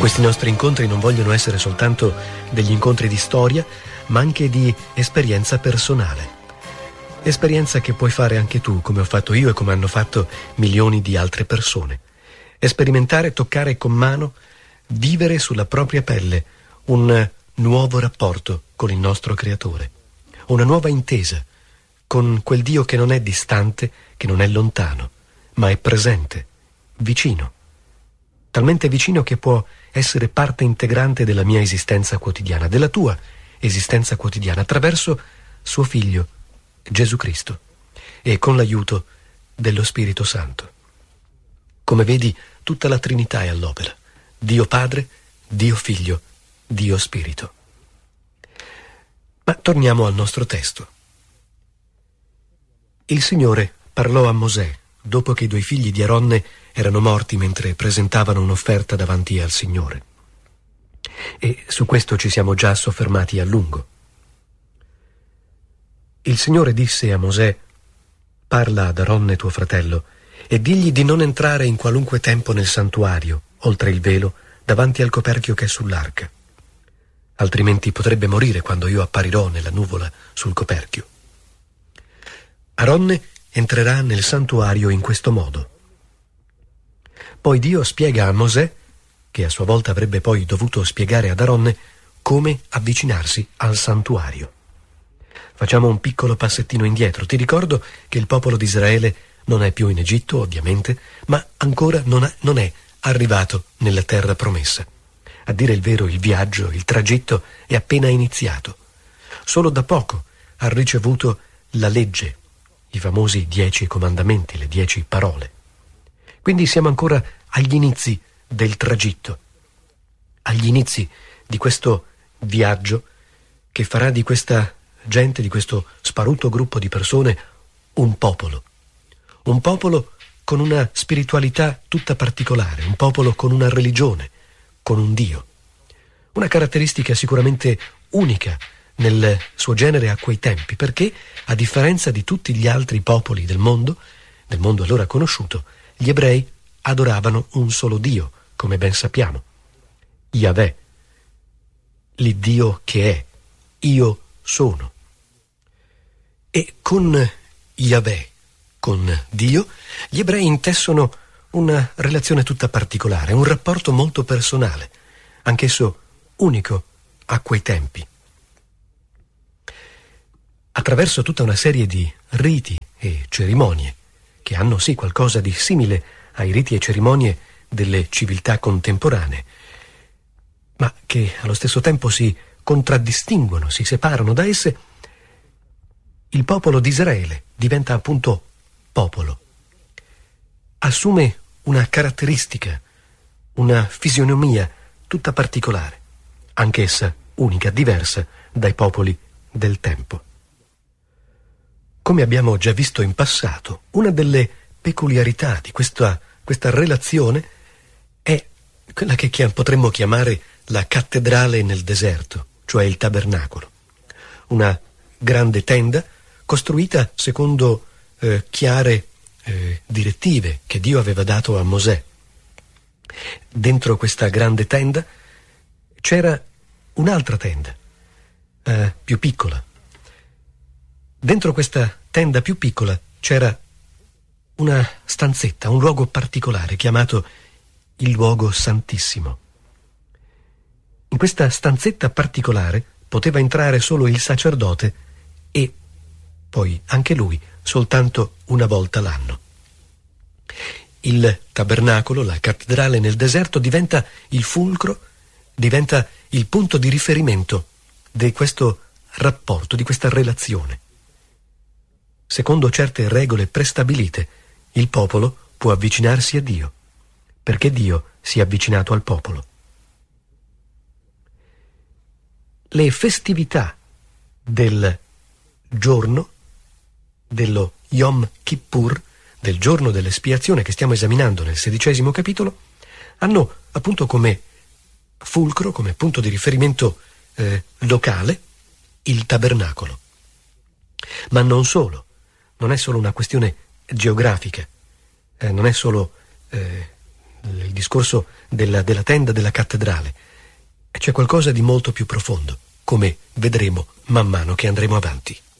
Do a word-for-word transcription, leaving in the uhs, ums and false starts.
Questi nostri incontri non vogliono essere soltanto degli incontri di storia, ma anche di esperienza personale. Esperienza che puoi fare anche tu, come ho fatto io e come hanno fatto milioni di altre persone. Sperimentare, toccare con mano, vivere sulla propria pelle un nuovo rapporto con il nostro Creatore, una nuova intesa con quel Dio che non è distante, che non è lontano, ma è presente, vicino, talmente vicino che può essere parte integrante della mia esistenza quotidiana, della tua esistenza quotidiana, attraverso suo Figlio, Gesù Cristo, e con l'aiuto dello Spirito Santo. Come vedi, tutta la Trinità è all'opera: Dio Padre, Dio Figlio, Dio Spirito. Ma torniamo al nostro testo. Il Signore parlò a Mosè dopo che i due figli di Aronne erano morti mentre presentavano un'offerta davanti al Signore. E su questo ci siamo già soffermati a lungo. Il Signore disse a Mosè: «Parla ad Aronne tuo fratello e digli di non entrare in qualunque tempo nel santuario, oltre il velo, davanti al coperchio che è sull'arca. Altrimenti potrebbe morire quando io apparirò nella nuvola sul coperchio». Aronne entrerà nel santuario in questo modo. Poi Dio spiega a Mosè, che a sua volta avrebbe poi dovuto spiegare ad Aronne, come avvicinarsi al santuario. Facciamo un piccolo passettino indietro. Ti ricordo che il popolo di Israele non è più in Egitto, ovviamente, ma ancora non, ha, non è arrivato nella terra promessa. A dire il vero, il viaggio, il tragitto è appena iniziato. Solo da poco ha ricevuto la legge, i famosi dieci comandamenti, le dieci parole. Quindi siamo ancora agli inizi del tragitto, agli inizi di questo viaggio che farà di questa gente, di questo sparuto gruppo di persone, un popolo. Un popolo con una spiritualità tutta particolare, un popolo con una religione, con un Dio. Una caratteristica sicuramente unica nel suo genere a quei tempi, perché, a differenza di tutti gli altri popoli del mondo, del mondo allora conosciuto, gli ebrei adoravano un solo Dio, come ben sappiamo, Yahweh, l'Iddio che è, io sono. E con Yahweh, con Dio, gli ebrei intessono una relazione tutta particolare, un rapporto molto personale, anch'esso unico a quei tempi. Attraverso tutta una serie di riti e cerimonie che hanno sì qualcosa di simile ai riti e cerimonie delle civiltà contemporanee, ma che allo stesso tempo si contraddistinguono, si separano da esse, il popolo di Israele diventa appunto popolo. Assume una caratteristica, una fisionomia tutta particolare, anch'essa unica, diversa dai popoli del tempo. Come abbiamo già visto in passato, una delle peculiarità di questa, questa relazione è quella che chiam- potremmo chiamare la cattedrale nel deserto, cioè il tabernacolo. Una grande tenda costruita secondo eh, chiare eh, direttive che Dio aveva dato a Mosè. Dentro questa grande tenda c'era un'altra tenda, eh, più piccola. Dentro questa tenda più piccola c'era una stanzetta, un luogo particolare chiamato il luogo santissimo. In questa stanzetta particolare poteva entrare solo il sacerdote e poi anche lui soltanto una volta l'anno. Il tabernacolo, la cattedrale nel deserto, diventa il fulcro, diventa il punto di riferimento di questo rapporto, di questa relazione. Secondo certe regole prestabilite, il popolo può avvicinarsi a Dio, perché Dio si è avvicinato al popolo. Le festività del giorno, dello Yom Kippur, del giorno dell'espiazione che stiamo esaminando nel sedicesimo capitolo, hanno appunto come fulcro, come punto di riferimento eh, locale, il tabernacolo. Ma non solo. Non è solo una questione geografica, eh, non è solo eh, il discorso della, della tenda della cattedrale. C'è qualcosa di molto più profondo, come vedremo man mano che andremo avanti.